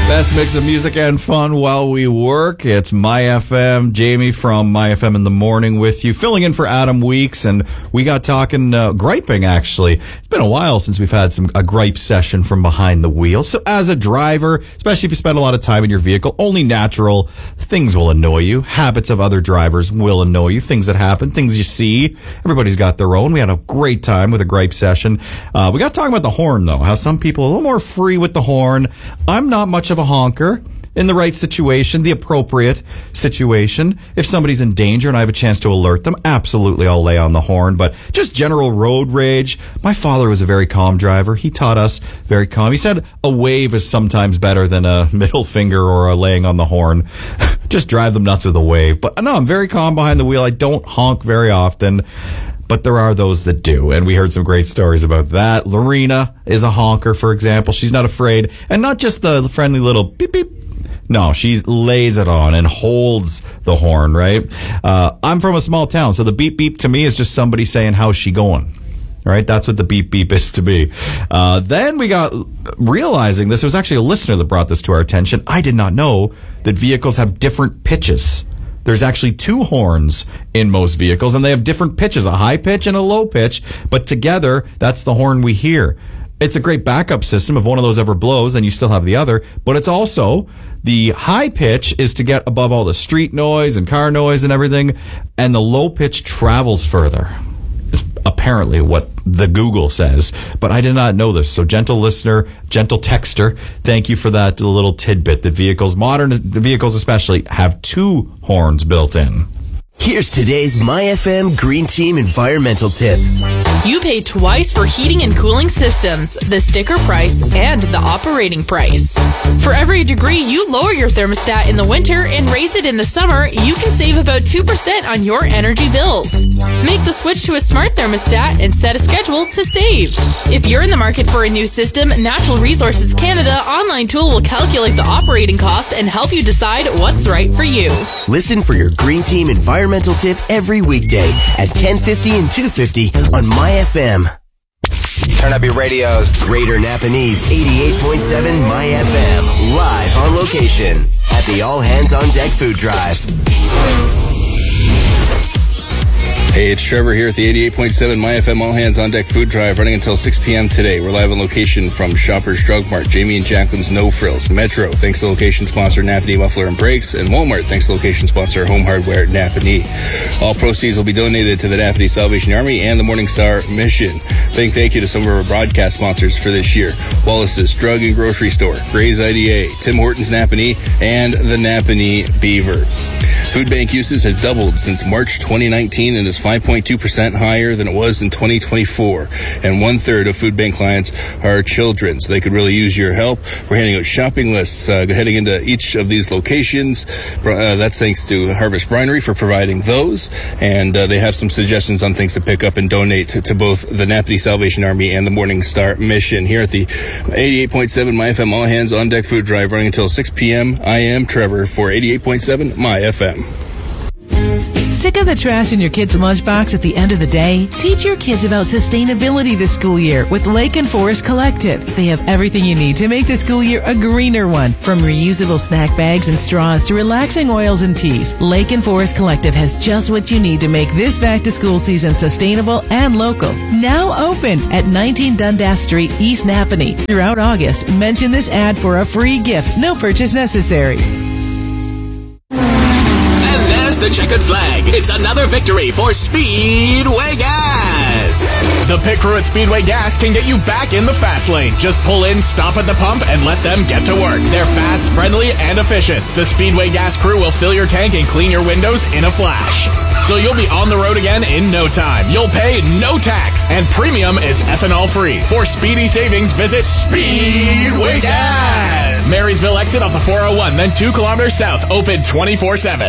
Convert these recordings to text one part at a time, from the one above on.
Best mix of music and fun while we work. It's My FM. Jamie from My FM in the morning with you, filling in for Adam Weeks, and we got talking griping, actually. It's been a while since we've had a gripe session from behind the wheel. So as a driver, especially if you spend a lot of time in your vehicle, only natural things will annoy you. Habits of other drivers will annoy you. Things that happen, things you see. Everybody's got their own. We had a great time with a gripe session. We got talking about the horn, though. How some people are a little more free with the horn. I'm not much of a honker. In the right situation, the appropriate situation. If somebody's in danger and I have a chance to alert them, absolutely I'll lay on the horn. But just general road rage. My father was a very calm driver. He taught us very calm. He said a wave is sometimes better than a middle finger or a laying on the horn. Just drive them nuts with a wave. But no, I'm very calm behind the wheel. I don't honk very often. But there are those that do, and we heard some great stories about that. Lorena is a honker, for example. She's not afraid, and not just the friendly little beep, beep. No, she lays it on and holds the horn, right? I'm from a small town, so the beep, beep to me is just somebody saying, how's she going? Right? That's what the beep, beep is to me. Then we got realizing this was actually a listener that brought this to our attention. I did not know that vehicles have different pitches. There's actually two horns in most vehicles, and they have different pitches, a high pitch and a low pitch, but together, that's the horn we hear. It's a great backup system. If one of those ever blows, then you still have the other, but it's also, the high pitch is to get above all the street noise and car noise and everything, and the low pitch travels further. It's apparently what the Google says, but I did not know this. So gentle listener, gentle texter, thank you for that little tidbit that vehicles, modern vehicles especially, have two horns built in. Here's today's My FM Green Team environmental tip. You pay twice for heating and cooling systems, the sticker price, and the operating price. For every degree you lower your thermostat in the winter and raise it in the summer, you can save about 2% on your energy bills. Make the switch to a smart thermostat and set a schedule to save. If you're in the market for a new system, Natural Resources Canada online tool will calculate the operating cost and help you decide what's right for you. Listen for your Green Team environmental tip every weekday at 10:50 and 2:50 on My FM. Turn up your radios. Greater Napanese 88.7 My FM. Live on location at the All Hands on Deck food drive. Hey, it's Trevor here at the 88.7 My FM All Hands on Deck food drive, running until 6 p.m. today. We're live on location from Shoppers Drug Mart, Jamie and Jacqueline's No Frills, Metro, thanks to location sponsor Napanee Muffler and Brakes, and Walmart, thanks to location sponsor Home Hardware Napanee. All proceeds will be donated to the Napanee Salvation Army and the Morning Star Mission. Thank you to some of our broadcast sponsors for this year: Wallace's Drug and Grocery Store, Gray's IDA, Tim Hortons Napanee, and the Napanee Beaver. Food bank usage has doubled since March 2019 and is 5.2% higher than it was in 2024. And 1/3 of food bank clients are children, so they could really use your help. We're handing out shopping lists heading into each of these locations. That's thanks to Harvest Brinery for providing those. And they have some suggestions on things to pick up and donate to both the Napanee Salvation Army and the Morning Star Mission. Here at the 88.7 My FM All Hands on Deck food drive, running until 6 p.m. I am Trevor for 88.7 My FM. Sick of the trash in your kid's lunchbox at the end of the day? Teach your kids about sustainability this school year with Lake and Forest Collective. They have everything you need to make the school year a greener one. From reusable snack bags and straws to relaxing oils and teas, Lake and Forest Collective has just what you need to make this back-to-school season sustainable and local. Now open at 19 Dundas Street, East Napanee. Throughout August, mention this ad for a free gift. No purchase necessary. The checkered flag. It's another victory for Speedway Gas. The pit crew at Speedway Gas can get you back in the fast lane. Just pull in, stop at the pump, and let them get to work. They're fast, friendly, and efficient. The Speedway Gas crew will fill your tank and clean your windows in a flash. So you'll be on the road again in no time. You'll pay no tax, and premium is ethanol free. For speedy savings, visit Speedway Gas. Marysville exit off the 401, then 2 kilometers south. Open 24/7.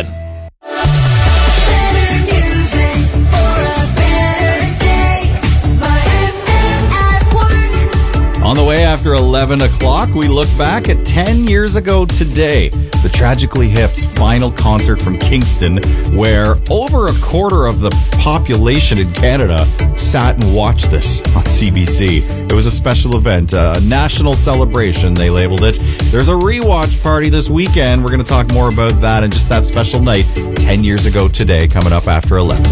On the way after 11 o'clock, we look back at 10 years ago today, the Tragically Hip's final concert from Kingston, where over a quarter of the population in Canada sat and watched this on CBC. It was a special event, a national celebration, they labeled it. There's a rewatch party this weekend. We're going to talk more about that and just that special night 10 years ago today, coming up after 11.